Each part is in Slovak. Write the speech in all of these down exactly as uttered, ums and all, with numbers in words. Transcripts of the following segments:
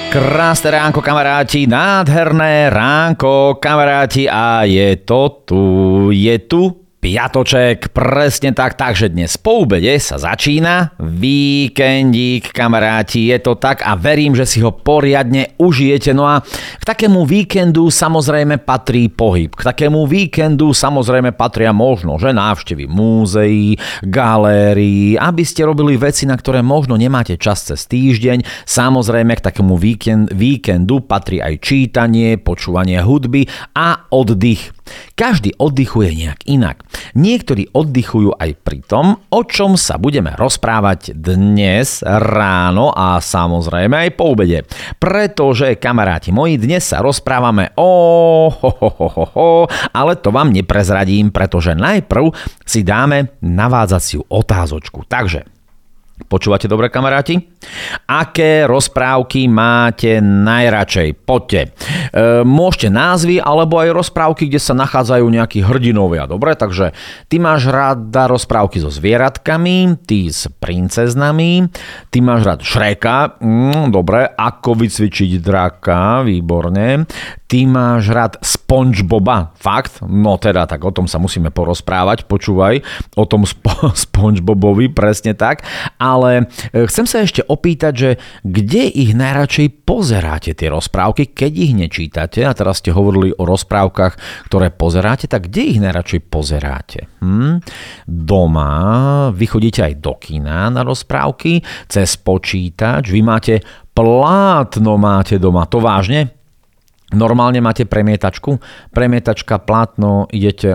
Krásne ránko, kamaráti, nádherné ránko, kamaráti, a je to tu, je tu piatoček, presne tak, takže dnes po obede sa začína víkendík, kamaráti, je to tak a verím, že si ho poriadne užijete. No a k takému víkendu samozrejme patrí pohyb, k takému víkendu samozrejme patria možno, že návštevy múzeí, galérií, aby ste robili veci, na ktoré možno nemáte čas cez týždeň. Samozrejme k takému víkend, víkendu patrí aj čítanie, počúvanie hudby a oddych. Každý oddychuje nejak inak. Niektorí oddychujú aj pri tom, o čom sa budeme rozprávať dnes ráno a samozrejme aj po obede. Pretože, kamaráti moji, dnes sa rozprávame o ho, ho, ho, ho, ho, ale to vám neprezradím, pretože najprv si dáme navádzaciu otázočku. Takže počúvate dobre, kamaráti? Aké rozprávky máte najradšej? Poďte. E, môžete názvy, alebo aj rozprávky, kde sa nachádzajú nejakí hrdinovia. Dobre, takže ty máš rada rozprávky so zvieratkami, ty s princeznami, ty máš rád Šreka, mm, dobre, ako vycvičiť draka, výborne. Ty máš rád SpongeBoba, fakt? No teda, tak o tom sa musíme porozprávať, počúvaj, o tom Spo- SpongeBobovi, presne tak. Ale chcem sa ešte opýtať, že kde ich najradšej pozeráte tie rozprávky, keď ich nečítate? A teraz ste hovorili o rozprávkach, ktoré pozeráte, tak kde ich najradšej pozeráte? Hm? Doma, vy chodíte aj do kina na rozprávky, cez počítač, vy máte plátno, máte doma, to vážne? Normálne máte premietačku, premietačka, plátno, idete,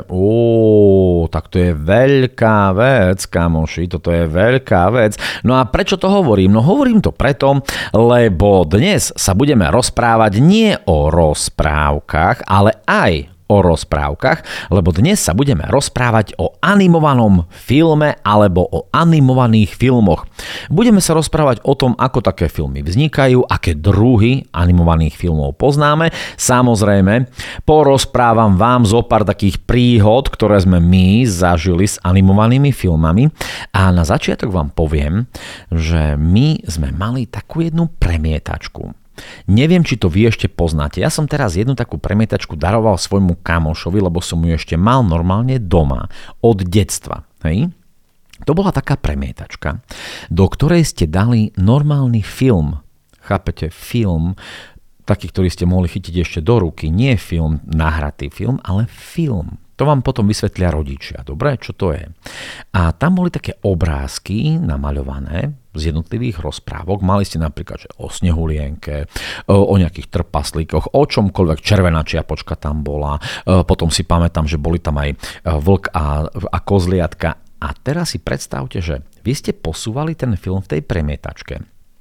ó, tak to je veľká vec, kamoši, toto je veľká vec. No a prečo to hovorím? No hovorím to preto, lebo dnes sa budeme rozprávať nie o rozprávkach, ale aj o rozprávkach, lebo dnes sa budeme rozprávať o animovanom filme alebo o animovaných filmoch. Budeme sa rozprávať o tom, ako také filmy vznikajú, aké druhy animovaných filmov poznáme. Samozrejme, porozprávam vám zo pár takých príhod, ktoré sme my zažili s animovanými filmami. A na začiatok vám poviem, že my sme mali takú jednu premietačku. Neviem, či to vy ešte poznáte. Ja som teraz jednu takú premietačku daroval svojmu kamošovi, lebo som ju ešte mal normálne doma od detstva. Hej? To bola taká premietačka, do ktorej ste dali normálny film. Chápete? Film, taký, ktorý ste mohli chytiť ešte do ruky. Nie film, nahratý film, ale film. To vám potom vysvetlia rodičia. Dobre, čo to je? A tam boli také obrázky namaľované z jednotlivých rozprávok. Mali ste napríklad že o Snehulienke, o nejakých trpaslíkoch, o čomkoľvek, červená čiapočka tam bola. Potom si pamätám, že boli tam aj vlk a, a kozliatka. A teraz si predstavte, že vy ste posúvali ten film v tej premietačke.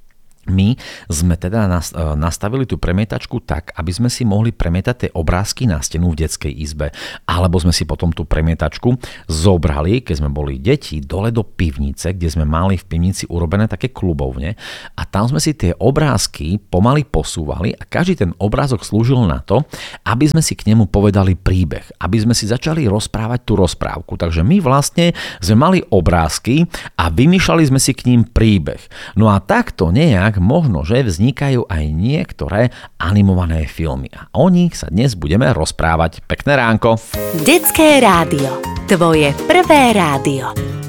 My sme teda nastavili tú premietačku tak, aby sme si mohli premietať tie obrázky na stenu v detskej izbe. Alebo sme si potom tú premietačku zobrali, keď sme boli deti, dole do pivnice, kde sme mali v pivnici urobené také klubovne a tam sme si tie obrázky pomaly posúvali a každý ten obrázok slúžil na to, aby sme si k nemu povedali príbeh, aby sme si začali rozprávať tú rozprávku. Takže my vlastne sme mali obrázky a vymýšľali sme si k ním príbeh. No a takto nejak možno, že vznikajú aj niektoré animované filmy. A o nich sa dnes budeme rozprávať. Pekné ránko. Detské rádio. Tvoje prvé rádio.